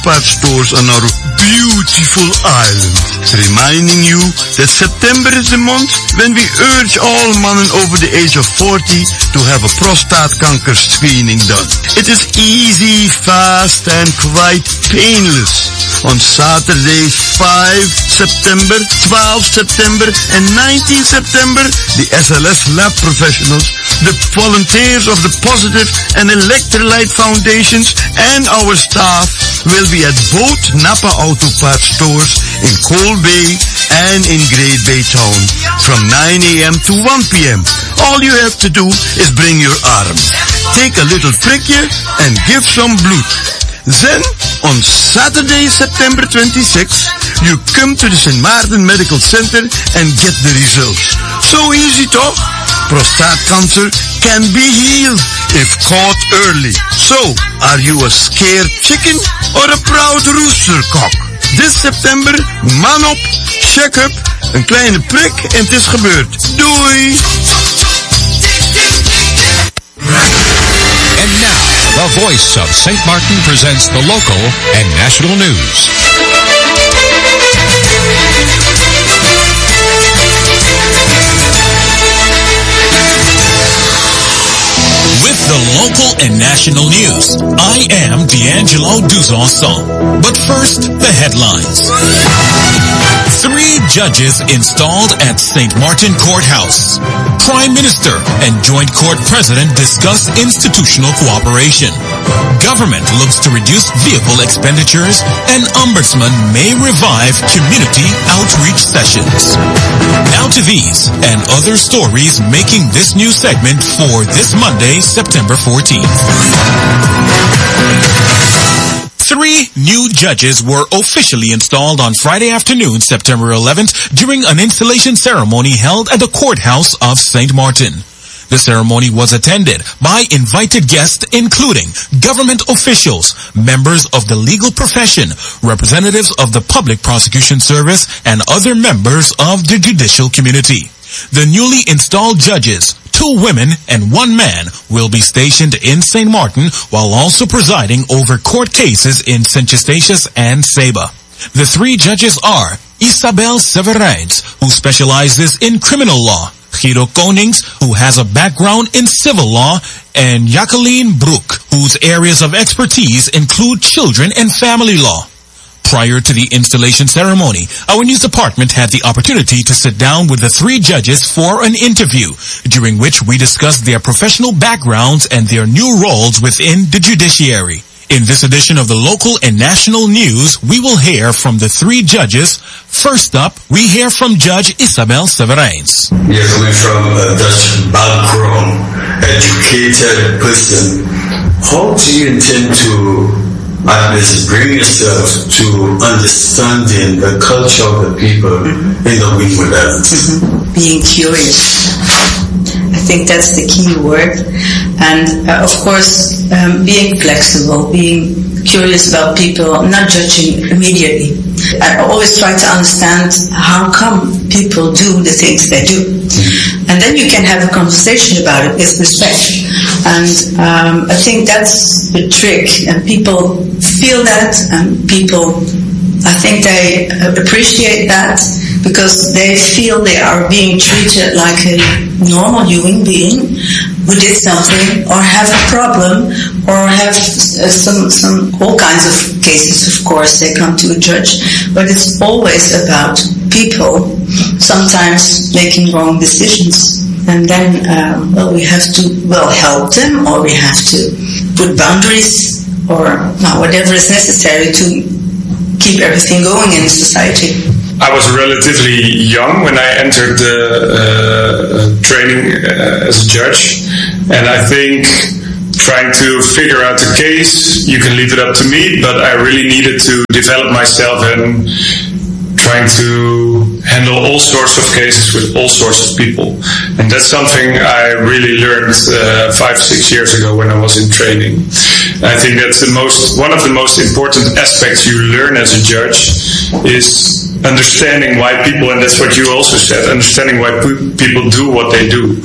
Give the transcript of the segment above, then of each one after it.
part stores on our beautiful island. Reminding you that September is the month when we urge all mannen over the age of 40 to have a prostaatkanker screening done. It is easy, fast and quite painless. On Saturdays 5 September, 12 September and 19 September, the SLS lab professionals, the volunteers of the Positive and Electrolyte Foundations and our staff will be at both Napa Auto Parts stores in Coal Bay and in Great Bay Town from 9 a.m. to 1 p.m. All you have to do is bring your arm, take a little prikje and give some blood. Then, on Saturday, September 26th, you come to the St. Maarten Medical Center and get the results. So easy, toch? Prostate cancer can be healed if caught early. So, are you a scared chicken or a proud roostercock? This September, man op, check up, een kleine prik en het is gebeurd. Doei! And now, the voice of St. Maarten presents the local and national news. With the local and national news, I am D'Angelo Duzon. But first, the headlines. 3 judges installed at St. Maarten Courthouse. Prime Minister and Joint Court President discuss institutional cooperation. Government looks to reduce vehicle expenditures, and Ombudsman may revive community outreach sessions. Now to these and other stories making this news segment for this Monday, September 14th. 3 new judges were officially installed on Friday afternoon, September 11th, during an installation ceremony held at the courthouse of St. Maarten. The ceremony was attended by invited guests including government officials, members of the legal profession, representatives of the Public Prosecution Service, and other members of the judicial community. The newly installed judges, 2 women and 1 man, will be stationed in St. Maarten while also presiding over court cases in St. Eustatius and Saba. The 3 judges are Isabel Severijns, who specializes in criminal law, Guido Konings, who has a background in civil law, and Jacqueline Broek, whose areas of expertise include children and family law. Prior to the installation ceremony, our news department had the opportunity to sit down with the 3 judges for an interview, during which we discussed their professional backgrounds and their new roles within the judiciary. In this edition of the local and national news, we will hear from the 3 judges. First up, we hear from Judge Isabel Severijns. You're coming from a Dutch background, educated person. How do you intend to at least bring yourself to understanding the culture of the people in the week with us? Being curious. I think that's the key word. And of course, being flexible, being curious about people, not judging immediately. I always try to understand how come people do the things they do. And then you can have a conversation about it with respect. And I think that's the trick. And people feel that, and people, I think they appreciate that, because they feel they are being treated like a normal human being who did something or have a problem or have some all kinds of cases. Of course, they come to a judge, but it's always about people sometimes making wrong decisions. And then, we have to, help them, or we have to put boundaries, or whatever is necessary to keep everything going in society. I was relatively young when I entered the training as a judge, and I think trying to figure out the case, you can leave it up to me, but I really needed to develop myself and trying to handle all sorts of cases with all sorts of people. And that's something I really learned 5-6 years ago when I was in training. I think that's one of the most important aspects you learn as a judge is understanding why people, and that's what you also said, understanding why people do what they do.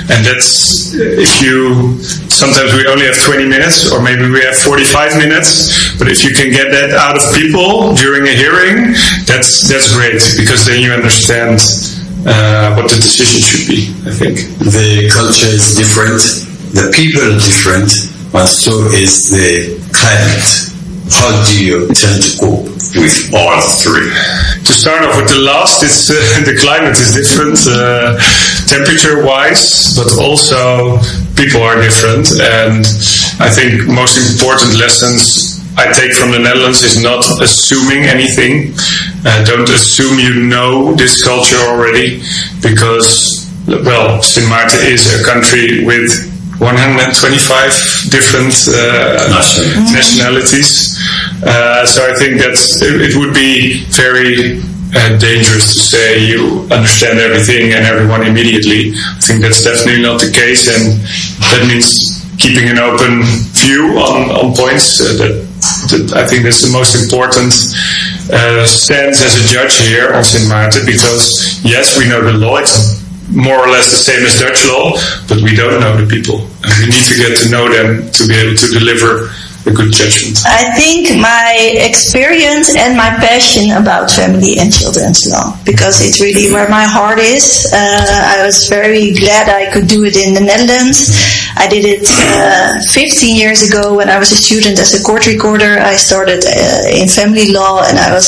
And that's, sometimes we only have 20 minutes, or maybe we have 45 minutes, but if you can get that out of people during a hearing, that's great, because then you understand what the decision should be, I think. The culture is different, the people are different, and so is the climate. How do you tend to cope with all three? To start off with the last, it's the climate is different, temperature-wise, but also people are different. And I think most important lessons I take from the Netherlands is not assuming anything. Don't assume you know this culture already, because, well, Sint Maarten is a country with 125 different nationalities. So I think it would be very dangerous to say you understand everything and everyone immediately. I think that's definitely not the case, and that means keeping an open view on points. That I think that's the most important stance as a judge here on Sint Maarten, because yes, we know the law. It's more or less the same as Dutch law, but we don't know the people. And we need to get to know them to be able to deliver a good judgment. I think my experience and my passion about family and children's law, because it's really where my heart is. I was very glad I could do it in the Netherlands. I did it 15 years ago when I was a student as a court recorder. I started in family law, and I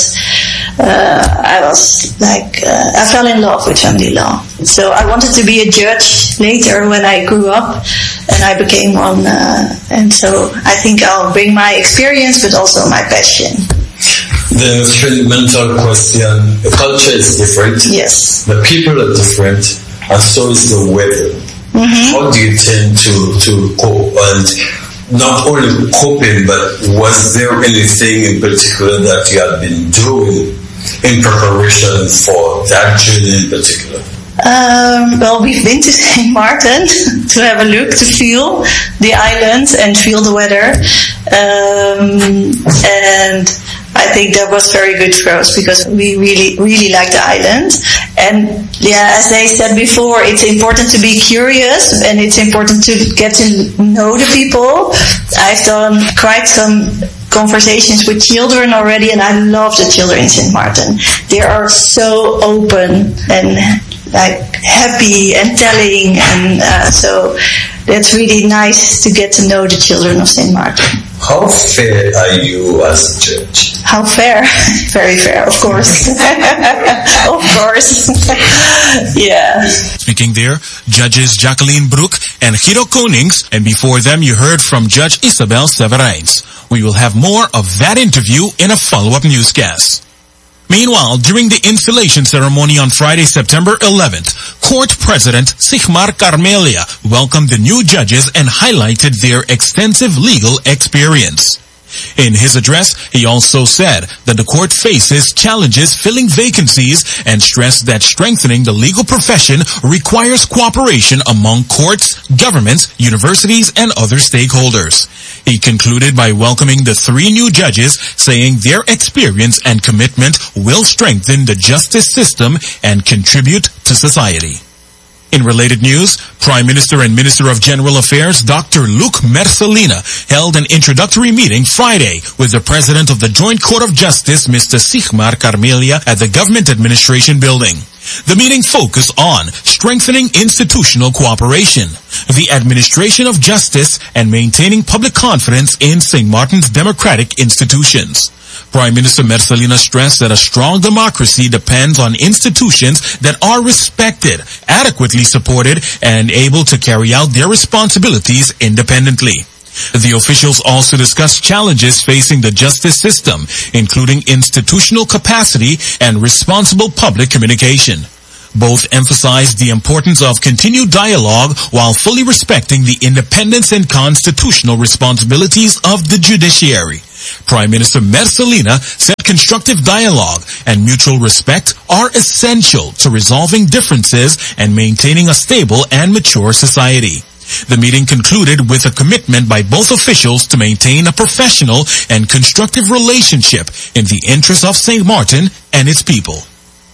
fell in love with family law. So I wanted to be a judge later when I grew up, and I became one. And so I think I'll bring my experience, but also my passion. The fundamental question: the culture is different. Yes. The people are different, and so is the weather. Mm-hmm. How do you tend to cope? And not only coping, but was there anything in particular that you had been doing in preparation for that journey in particular? Well, we've been to St. Maarten to have a look, to feel the island and feel the weather. And I think that was very good for us, because we really, really like the island. And yeah, as they said before, it's important to be curious, and it's important to get to know the people. I've done quite some conversations with children already, and I love the children in St. Maarten. They are so open and happy and telling, and so that's really nice to get to know the children of St. Maarten. How fair are you as a judge? How fair? Very fair, of course. Of course. Yeah. Speaking there, Judges Jacqueline Broek and Guido Konings, and before them you heard from Judge Isabel Severijns. We will have more of that interview in a follow-up newscast. Meanwhile, during the installation ceremony on Friday, September 11th, Court President Sigmar Karmelia welcomed the new judges and highlighted their extensive legal experience. In his address, he also said that the court faces challenges filling vacancies and stressed that strengthening the legal profession requires cooperation among courts, governments, universities, and other stakeholders. He concluded by welcoming the 3 new judges, saying their experience and commitment will strengthen the justice system and contribute to society. In related news, Prime Minister and Minister of General Affairs Dr. Luc Merselina held an introductory meeting Friday with the President of the Joint Court of Justice, Mr. Sigmar Karmelia, at the Government Administration Building. The meeting focused on strengthening institutional cooperation, the administration of justice, and maintaining public confidence in St. Maarten's democratic institutions. Prime Minister Merselina stressed that a strong democracy depends on institutions that are respected, adequately supported, and able to carry out their responsibilities independently. The officials also discussed challenges facing the justice system, including institutional capacity and responsible public communication. Both emphasized the importance of continued dialogue while fully respecting the independence and constitutional responsibilities of the judiciary. Prime Minister Merselina said constructive dialogue and mutual respect are essential to resolving differences and maintaining a stable and mature society. The meeting concluded with a commitment by both officials to maintain a professional and constructive relationship in the interest of St. Maarten and its people.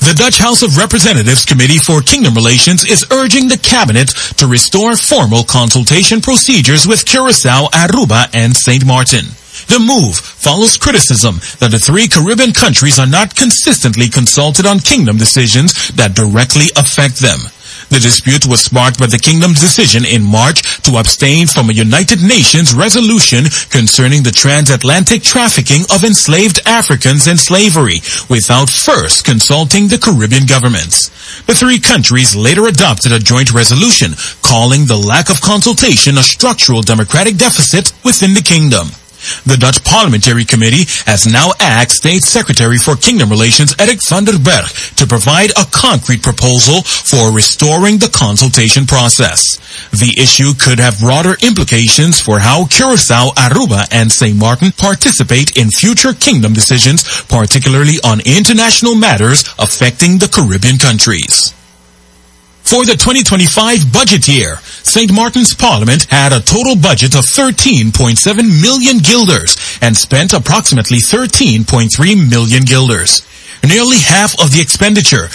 The Dutch House of Representatives Committee for Kingdom Relations is urging the cabinet to restore formal consultation procedures with Curaçao, Aruba, and St. Martin. The move follows criticism that the three Caribbean countries are not consistently consulted on kingdom decisions that directly affect them. The dispute was sparked by the kingdom's decision in March to abstain from a United Nations resolution concerning the transatlantic trafficking of enslaved Africans in slavery without first consulting the Caribbean governments. The three countries later adopted a joint resolution calling the lack of consultation a structural democratic deficit within the kingdom. The Dutch Parliamentary Committee has now asked State Secretary for Kingdom Relations Erik van der Berg to provide a concrete proposal for restoring the consultation process. The issue could have broader implications for how Curaçao, Aruba, and St. Martin participate in future kingdom decisions, particularly on international matters affecting the Caribbean countries. For the 2025 budget year, St. Martin's Parliament had a total budget of 13.7 million guilders and spent approximately 13.3 million guilders. Nearly half of the expenditure,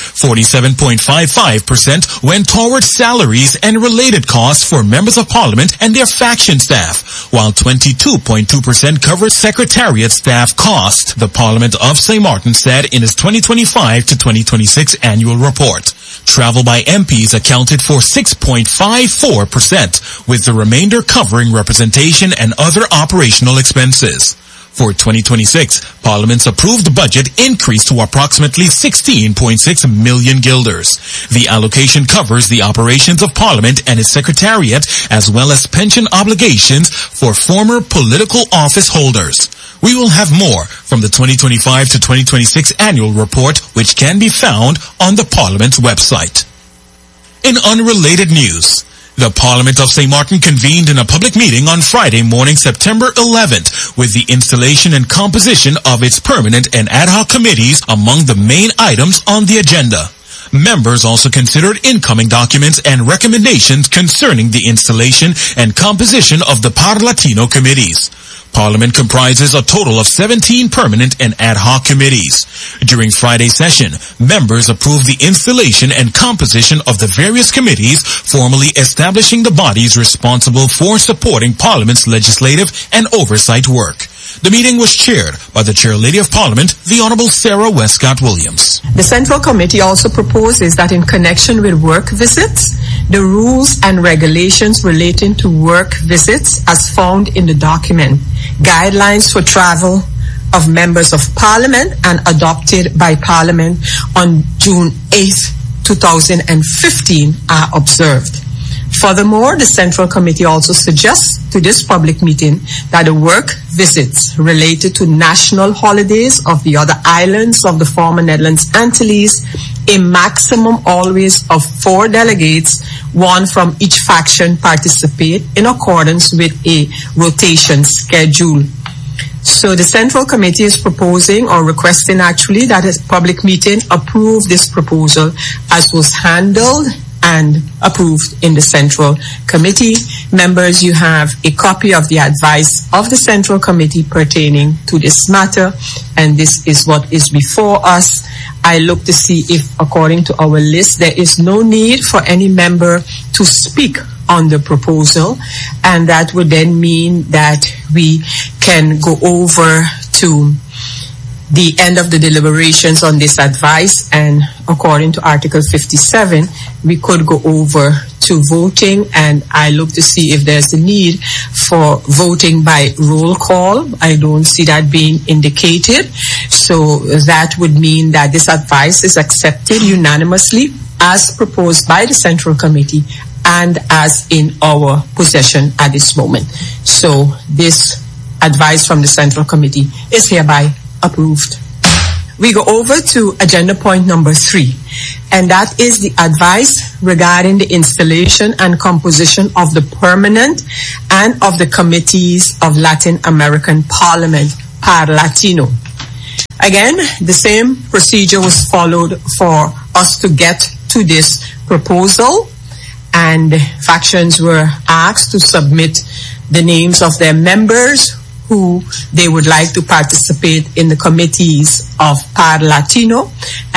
47.55%, went towards salaries and related costs for members of Parliament and their faction staff, while 22.2% covered Secretariat staff costs, the Parliament of St. Martin said in its 2025 to 2026 annual report. Travel by MPs accounted for 6.54%, with the remainder covering representation and other operational expenses. For 2026, Parliament's approved budget increased to approximately 16.6 million guilders. The allocation covers the operations of Parliament and its Secretariat, as well as pension obligations for former political office holders. We will have more from the 2025 to 2026 annual report, which can be found on the Parliament's website. In unrelated news, the Parliament of St. Martin convened in a public meeting on Friday morning, September 11th, with the installation and composition of its permanent and ad hoc committees among the main items on the agenda. Members also considered incoming documents and recommendations concerning the installation and composition of the Parlatino committees. Parliament comprises a total of 17 permanent and ad hoc committees. During Friday's session, members approved the installation and composition of the various committees, formally establishing the bodies responsible for supporting Parliament's legislative and oversight work. The meeting was chaired by the Chair Lady of Parliament, the Honorable Sarah Westcott Williams. The Central Committee also proposes that in connection with work visits, the rules and regulations relating to work visits as found in the document, Guidelines for Travel of Members of Parliament and adopted by Parliament on June 8, 2015 are observed. Furthermore, the Central Committee also suggests to this public meeting that the work visits related to national holidays of the other islands of the former Netherlands Antilles, a maximum always of 4 delegates, one from each faction, participate in accordance with a rotation schedule. So the Central Committee is proposing or requesting actually that a public meeting approve this proposal as was handled and approved in the Central Committee. Members, you have a copy of the advice of the Central Committee pertaining to this matter, and this is what is before us. I look to see if, according to our list, there is no need for any member to speak on the proposal, and that would then mean that we can go over to the end of the deliberations on this advice, and according to Article 57, we could go over to voting, and I look to see if there's a need for voting by roll call. I don't see that being indicated, so that would mean that this advice is accepted unanimously as proposed by the Central Committee and as in our possession at this moment. So this advice from the Central Committee is hereby approved. We go over to agenda point number 3, and that is the advice regarding the installation and composition of the permanent and of the committees of Latin American Parliament, Parlatino. Again, the same procedure was followed for us to get to this proposal, and factions were asked to submit the names of their members who they would like to participate in the committees of Parlatino,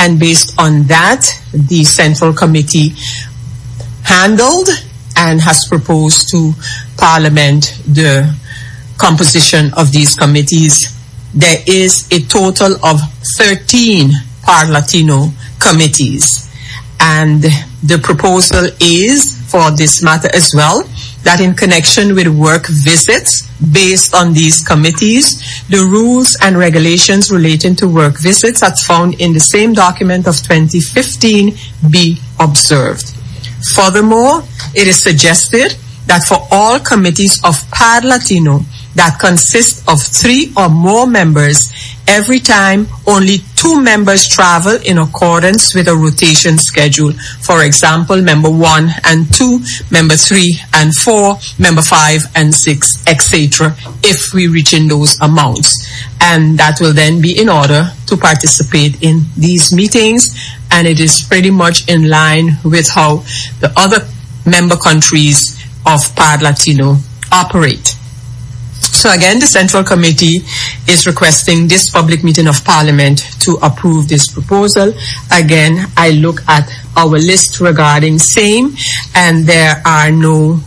And based on that, the Central Committee handled and has proposed to Parliament the composition of these committees. There is a total of 13 Parlatino committees. And the proposal is, for this matter as well, that in connection with work visits based on these committees, the rules and regulations relating to work visits as found in the same document of 2015 be observed. Furthermore, it is suggested that for all committees of Parlatino that consist of 3 or more members, every time only 2 members travel in accordance with a rotation schedule. For example, member 1 and 2, member 3 and 4, member 5 and 6, etc., if we reach in those amounts. And that will then be in order to participate in these meetings. And it is pretty much in line with how the other member countries of Parlatino operate. So again, the Central Committee is requesting this public meeting of Parliament to approve this proposal. Again, I look at our list regarding same, and there are no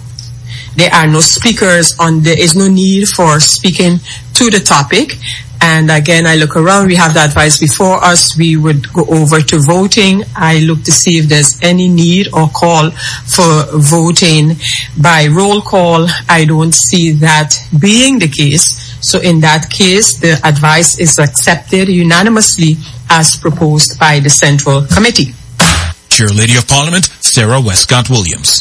speakers on. There is no need for speaking to the topic. And again, I look around, we have the advice before us, we would go over to voting. I look to see if there's any need or call for voting by roll call. I don't see that being the case. So in that case, the advice is accepted unanimously as proposed by the Central Committee. Chair Lady of Parliament, Sarah Westcott Williams.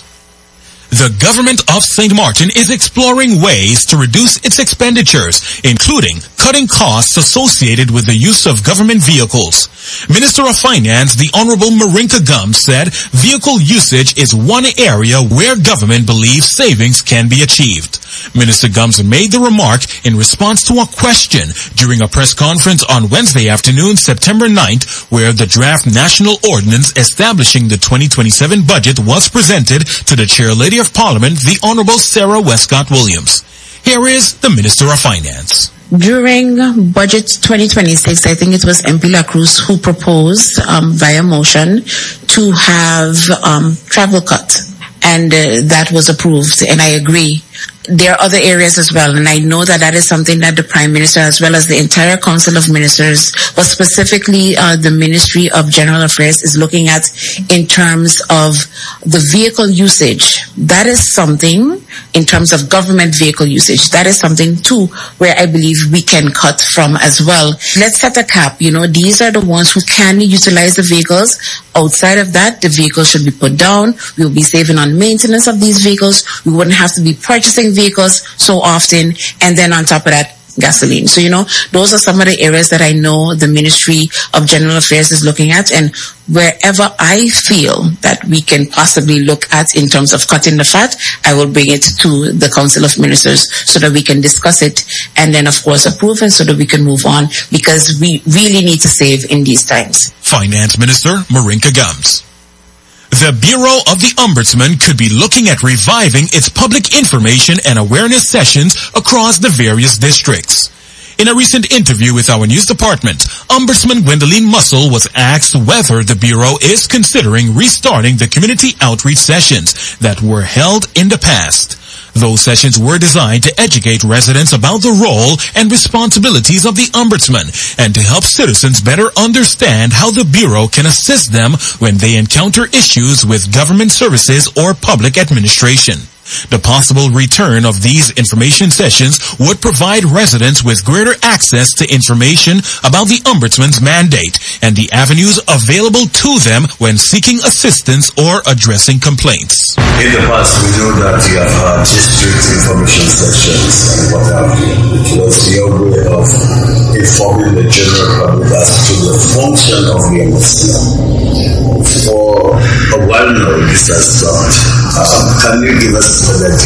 The government of St. Martin is exploring ways to reduce its expenditures, including cutting costs associated with the use of government vehicles. Minister of Finance, the Honorable Marinka Gums, said vehicle usage is one area where government believes savings can be achieved. Minister Gums made the remark in response to a question during a press conference on Wednesday afternoon, September 9th, where the draft national ordinance establishing the 2027 budget was presented to the Chair Lady of Parliament, the Honorable Sarah Westcott Williams. Here is the Minister of Finance. During Budget 2026, I think it was MP La Cruz who proposed via motion to have travel cut, and that was approved, and I agree. There are other areas as well, and I know that that is something that the Prime Minister, as well as the entire Council of Ministers, but specifically the Ministry of General Affairs, is looking at in terms of the vehicle usage. That is something, in terms of government vehicle usage, that is something too where I believe we can cut from as well. Let's set a cap. You know, these are the ones who can utilize the vehicles. Outside of that, the vehicles should be put down. We'll be saving on maintenance of these vehicles. We wouldn't have to be purchasing vehicles so often, and then on top of that, gasoline. So, you know, those are some of the areas that I know the Ministry of General Affairs is looking at, and wherever I feel that we can possibly look at in terms of cutting the fat, I will bring it to the Council of Ministers so that we can discuss it and then, of course, approve it so that we can move on, because we really need to save in these times. Finance Minister Marinka Gums. The Bureau of the Ombudsman could be looking at reviving its public information and awareness sessions across the various districts. In a recent interview with our news department, Ombudsman Gwendoline Mussel was asked whether the Bureau is considering restarting the community outreach sessions that were held in the past. Those sessions were designed to educate residents about the role and responsibilities of the Ombudsman and to help citizens better understand how the Bureau can assist them when they encounter issues with government services or public administration. The possible return of these information sessions would provide residents with greater access to information about the Ombudsman's mandate and the avenues available to them when seeking assistance or addressing complaints. In the past, we know that you have had district information sessions and what have you. It was your way of informing the general public as to the function of the Ombudsman. For a while now, this has stopped. Can you give us further